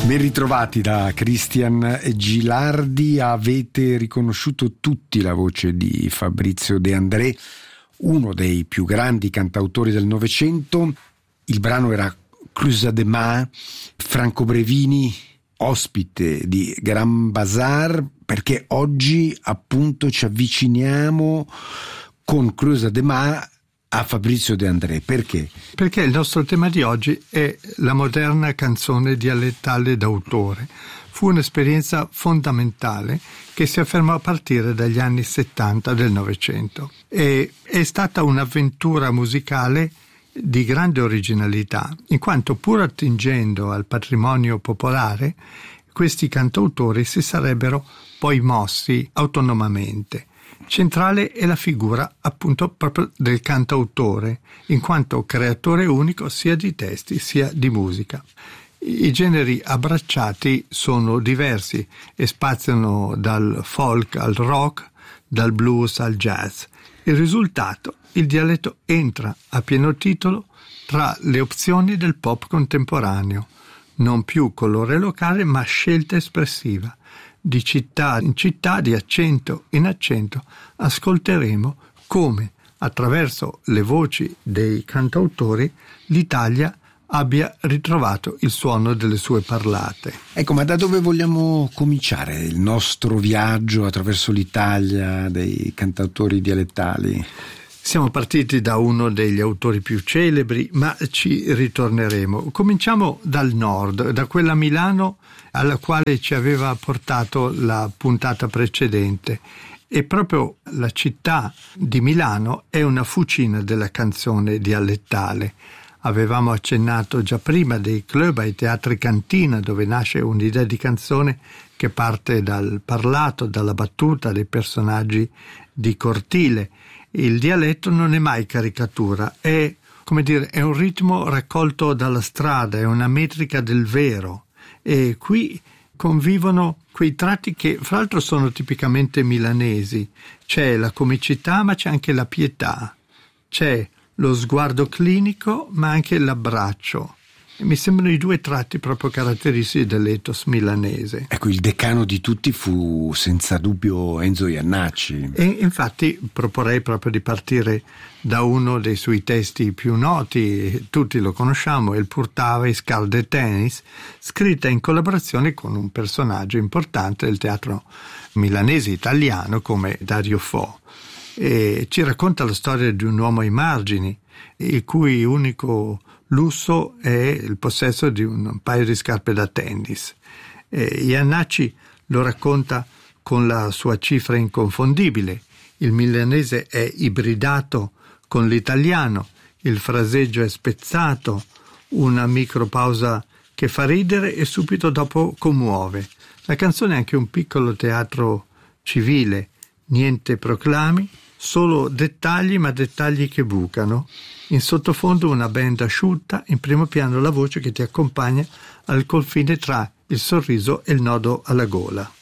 Ben ritrovati da Cristian Gilardi. Avete riconosciuto tutti la voce di Fabrizio De André, uno dei più grandi cantautori del Novecento. Il brano era Creusa de Mar. Franco Brevini, ospite di Grand Bazar, perché oggi appunto ci avviciniamo con Creusa de Mar a Fabrizio De André. Perché? Perché il nostro tema di oggi è la moderna canzone dialettale d'autore. Fu un'esperienza fondamentale che si affermò a partire dagli anni 70 del Novecento. E è stata un'avventura musicale di grande originalità, in quanto pur attingendo al patrimonio popolare, questi cantautori si sarebbero poi mossi autonomamente. Centrale è la figura appunto proprio del cantautore, in quanto creatore unico sia di testi sia di musica. I generi abbracciati sono diversi e spaziano dal folk al rock, dal blues al jazz. Il risultato, il dialetto entra a pieno titolo tra le opzioni del pop contemporaneo, non più colore locale ma scelta espressiva. Di città in città, di accento in accento, ascolteremo come, attraverso le voci dei cantautori, l'Italia abbia ritrovato il suono delle sue parlate. Ecco, ma da dove vogliamo cominciare il nostro viaggio attraverso l'Italia dei cantautori dialettali? Siamo partiti da uno degli autori più celebri, ma ci ritorneremo. Cominciamo dal nord, da quella Milano alla quale ci aveva portato la puntata precedente. E proprio la città di Milano è una fucina della canzone dialettale. Avevamo accennato già prima dei club ai teatri cantina, dove nasce un'idea di canzone che parte dal parlato, dalla battuta dei personaggi di cortile. Il dialetto non è mai caricatura, è un ritmo raccolto dalla strada, è una metrica del vero. E qui convivono quei tratti che fra l'altro sono tipicamente milanesi. C'è la comicità ma c'è anche la pietà, c'è lo sguardo clinico ma anche l'abbraccio. E mi sembrano i due tratti proprio caratteristici dell'ethos milanese. Ecco, il decano di tutti fu senza dubbio Enzo Jannacci. E infatti proporrei proprio di partire da uno dei suoi testi più noti, tutti lo conosciamo, Il Purtava e Scal de Tennis, scritta in collaborazione con un personaggio importante del teatro milanese italiano come Dario Fo. E ci racconta la storia di un uomo ai margini, il cui unico lusso è il possesso di un paio di scarpe da tennis. Jannacci lo racconta con la sua cifra inconfondibile. Il milanese è ibridato con l'italiano, il fraseggio è spezzato, una micropausa che fa ridere e subito dopo commuove. La canzone è anche un piccolo teatro civile, niente proclami, solo dettagli, ma dettagli che bucano. In sottofondo una band asciutta, in primo piano la voce che ti accompagna al confine tra il sorriso e il nodo alla gola.